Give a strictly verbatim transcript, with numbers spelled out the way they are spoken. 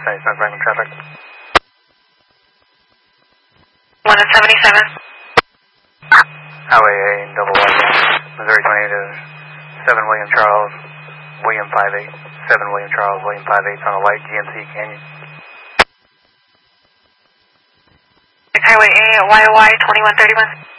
seventy-seven Franklin traffic. one and seventy-seven. Highway A, double one, Missouri twenty-eight to seven William Charles, William five eight, seven William Charles, William five eight on a light G M C Canyon. Highway A, Y Y twenty-one thirty-one.